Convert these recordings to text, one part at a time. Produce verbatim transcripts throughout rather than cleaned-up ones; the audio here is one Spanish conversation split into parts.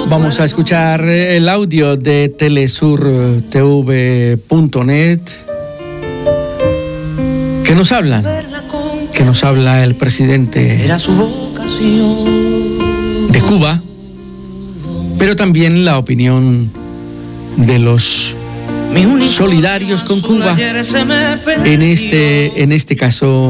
Vamos a escuchar el audio de telesur t v punto net que nos habla, que nos habla el presidente de Cuba, pero también la opinión de los solidarios con Cuba, en este, en este caso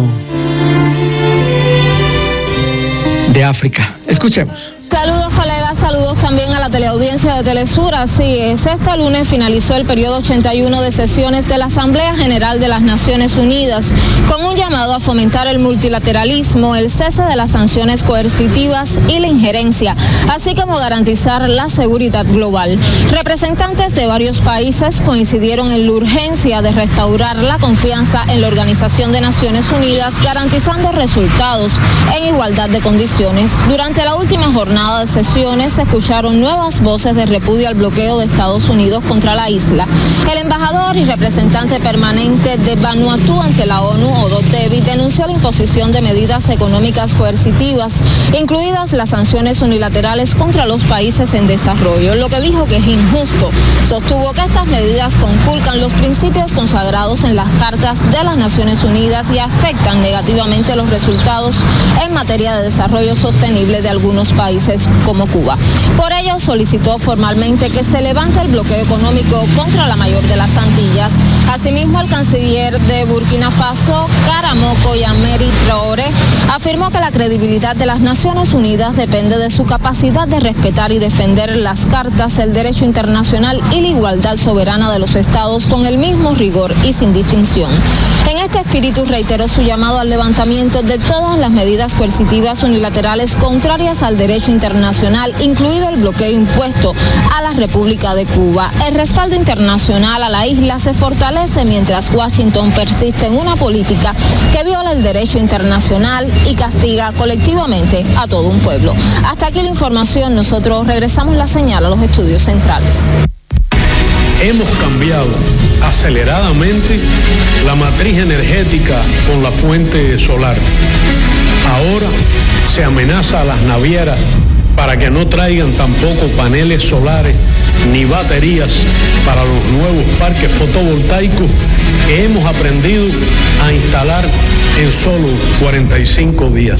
de África. Escuchemos. Saludos colegas, saludos también a la teleaudiencia de Telesur. Así es, este lunes finalizó el periodo ochenta y uno de sesiones de la Asamblea General de las Naciones Unidas, con un llamado a fomentar el multilateralismo, el cese de las sanciones coercitivas y la injerencia, así como garantizar la seguridad global. Representantes de varios países coincidieron en la urgencia de restaurar la confianza en la Organización de Naciones Unidas, garantizando resultados en igualdad de condiciones. Durante la última jornada de sesiones se escucharon nuevas voces de repudio al bloqueo de Estados Unidos contra la isla. El embajador y representante permanente de Vanuatu ante la ONU, Odo Tebi, denunció la imposición de medidas económicas coercitivas, incluidas las sanciones unilaterales contra los países en desarrollo, lo que dijo que es injusto. Sostuvo que estas medidas conculcan los principios consagrados en las cartas de las Naciones Unidas y afectan negativamente los resultados en materia de desarrollo sostenible de algunos países como Cuba. Por ello, solicitó formalmente que se levante el bloqueo económico contra la mayor de las Antillas. Asimismo, el canciller de Burkina Faso, Karamoko Yameri Traoré, afirmó que la credibilidad de las Naciones Unidas depende de su capacidad de respetar y defender las cartas, el derecho internacional y la igualdad soberana de los estados con el mismo rigor y sin distinción. En este espíritu reiteró su llamado al levantamiento de todas las medidas coercitivas unilaterales contrarias al derecho internacional, incluido el bloqueo impuesto a la República de Cuba. El respaldo internacional a la isla se fortalece mientras Washington persiste en una política que viola el derecho internacional y castiga colectivamente a todo un pueblo. Hasta aquí la información. Nosotros regresamos la señal a los estudios centrales. Hemos cambiado aceleradamente la matriz energética con la fuente solar. Ahora se amenaza a las navieras para que no traigan tampoco paneles solares ni baterías para los nuevos parques fotovoltaicos que hemos aprendido a instalar en solo cuarenta y cinco días.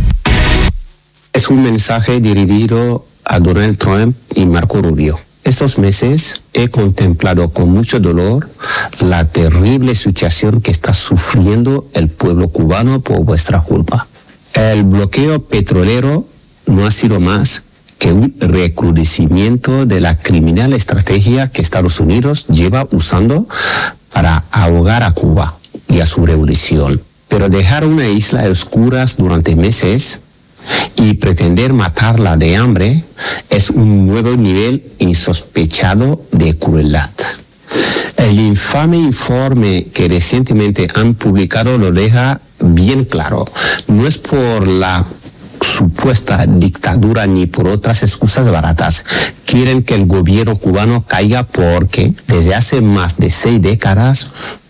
Es un mensaje dirigido a Donald Trump y Marco Rubio. Estos meses he contemplado con mucho dolor la terrible situación que está sufriendo el pueblo cubano por vuestra culpa. El bloqueo petrolero no ha sido más que un recrudecimiento de la criminal estrategia que Estados Unidos lleva usando para ahogar a Cuba y a su revolución. Pero dejar una isla a oscuras durante meses y pretender matarla de hambre es un nuevo nivel insospechado de crueldad. El infame informe que recientemente han publicado lo deja bien claro. No es por la supuesta dictadura ni por otras excusas baratas. Quieren que el gobierno cubano caiga porque desde hace más de seis décadas